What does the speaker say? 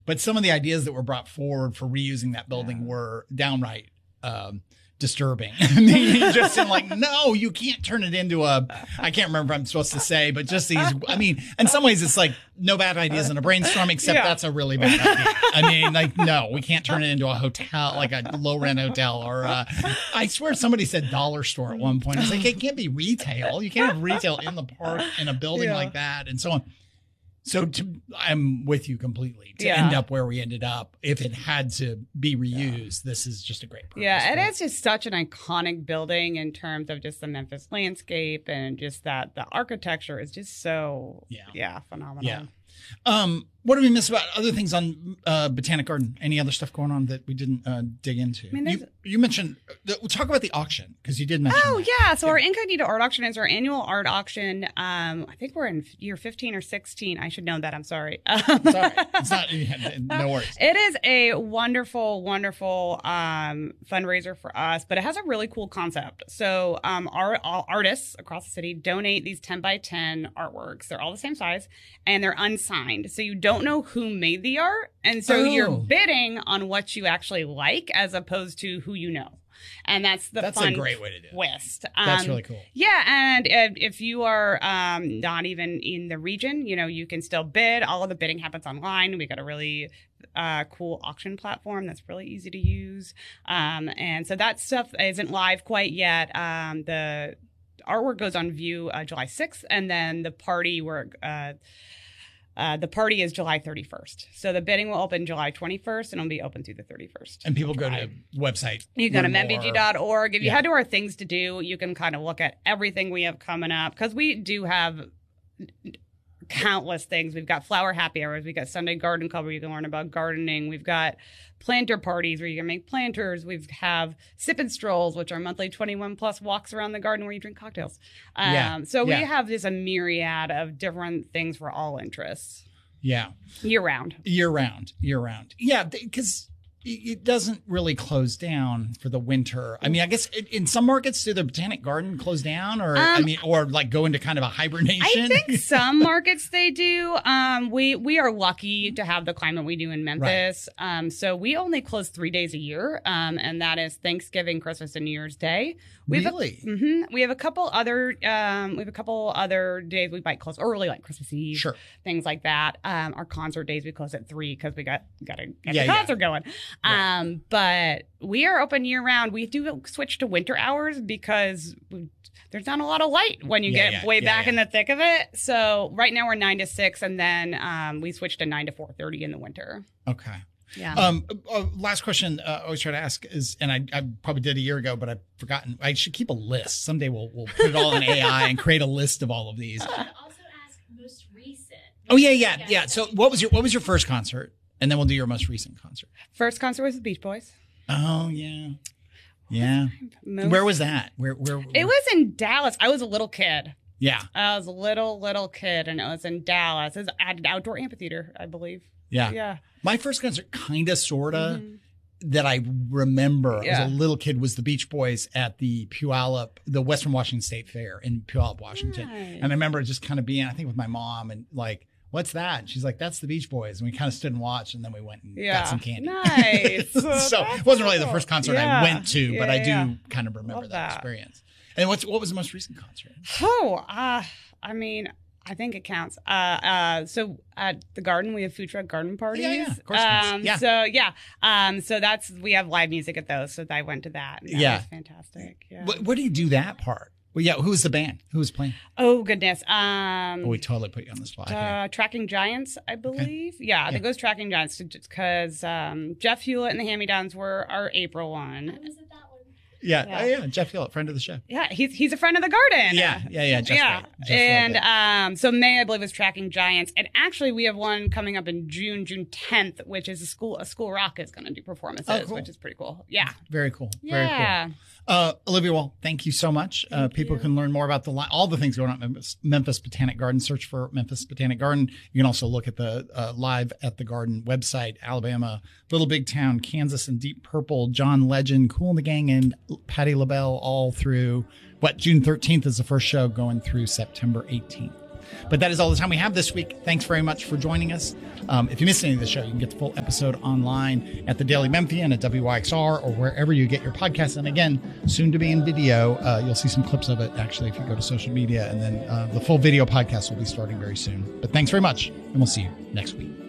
But some of the ideas that were brought forward for reusing that building were downright disturbing. I mean, just in like, no, you can't turn it into I can't remember what I'm supposed to say, but just these, I mean, in some ways it's like no bad ideas in a brainstorm, except that's a really bad idea. I mean, like, no, we can't turn it into a hotel, like a low rent hotel, or I swear somebody said dollar store at one point. I was like, it can't be retail. You can't have retail in the park in a building like that, and so on. So I'm with you completely. To end up where we ended up, if it had to be reused, this is just a great purpose. Yeah, it is just such an iconic building in terms of just the Memphis landscape, and just that the architecture is just so phenomenal. Yeah. What do we miss about other things on Botanic Garden? Any other stuff going on that we didn't dig into? I mean, you mentioned, we'll talk about the auction, because you did mention that. Yeah. So our Incognito Art Auction is our annual art auction. I think we're in year 15 or 16. I should know that. I'm sorry. Sorry. It's not, no worries. It is a wonderful, wonderful fundraiser for us, but it has a really cool concept. So our artists across the city donate these 10 by 10 artworks. They're all the same size, and they're unsigned. So you don't know who made the art. And so you're bidding on what you actually like, as opposed to who you know. And that's fun a great way to do it. Twist. That's really cool. Yeah. And if you are not even in the region, you can still bid. All of the bidding happens online. We got a really cool auction platform that's really easy to use. And so that stuff isn't live quite yet. The artwork goes on view July 6th, and then the party is July 31st. So the bidding will open July 21st, and it'll be open through the 31st. And people go to website. You go to membg.org. If you head to our things to do, you can kind of look at everything we have coming up, because we do have countless things. We've got flower happy hours. We've got Sunday garden club where you can learn about gardening. We've got planter parties where you can make planters. We have sip and strolls, which are monthly 21 plus walks around the garden where you drink cocktails. So we have just a myriad of different things for all interests. Yeah. Year round. Yeah, because it doesn't really close down for the winter. I mean, I guess in some markets, do the Botanic Garden close down, or or like go into kind of a hibernation? I think some markets they do. We are lucky to have the climate we do in Memphis. Right. So we only close 3 days a year, and that is Thanksgiving, Christmas, and New Year's Day. We have a couple other days we might close early, like Christmas Eve, things like that. Our concert days we close at 3 because we got to get the concert going. Right. But we are open year round. We do switch to winter hours because there's not a lot of light when you get way back in the thick of it. So right now we're 9 to 6, and then we switch to 9 to 4:30 in the winter. Okay. Yeah. Last question I always try to ask is, and I probably did a year ago, but I've forgotten. I should keep a list. Someday we'll put it all in AI and create a list of all of these. You should also ask most recent. Oh yeah. So what was your first concert? And then we'll do your most recent concert. First concert was the Beach Boys. Oh yeah. Yeah. Where was that? Where? It was in Dallas. I was a little kid. Yeah. I was a little kid, and it was in Dallas. It was at an outdoor amphitheater, I believe. Yeah. Yeah. My first concert, kind of, sort of, that I remember as a little kid was the Beach Boys at the Puyallup, the Western Washington State Fair in Puyallup, Washington. Nice. And I remember just kind of being, I think, with my mom, and like, what's that? And she's like, that's the Beach Boys. And we kind of stood and watched, and then we went and got some candy. Nice. So it wasn't really the first concert I went to, but I do kind of remember that experience. And what was the most recent concert? I mean, I think it counts. So at the garden, we have food truck garden parties. Yeah, of course. So we have live music at those. So I went to that. And that was fantastic. Yeah. What do you do that part? Well, yeah. Who was the band? Who was playing? Oh goodness. We totally put you on the spot here. Tracking Giants, I believe. Okay. Yeah, I think it was Tracking Giants because Jeff Hewlett and the Hand-Me-Downs were our April one. I was at that one. Yeah. Oh, yeah. Jeff Hewlett, friend of the show. Yeah, he's a friend of the garden. Yeah. Jeff so May, I believe, was Tracking Giants, and actually we have one coming up in June 10th, which is a school rock is going to do performances, which is pretty cool. Yeah. Very cool. Yeah. Very cool. Olivia Wall, thank you so much. People can learn more about all the things going on at Memphis Botanic Garden. Search for Memphis Botanic Garden. You can also look at the Live at the Garden website. Alabama, Little Big Town, Kansas, and Deep Purple, John Legend, Kool and the Gang, and Patti LaBelle all through June 13th is the first show, going through September 18th. But that is all the time we have this week. Thanks very much for joining us. If you missed any of the show, you can get the full episode online at the Daily Memphian, at WYXR, or wherever you get your podcasts. And again, soon to be in video. You'll see some clips of it, actually, if you go to social media. And then the full video podcast will be starting very soon. But thanks very much, and we'll see you next week.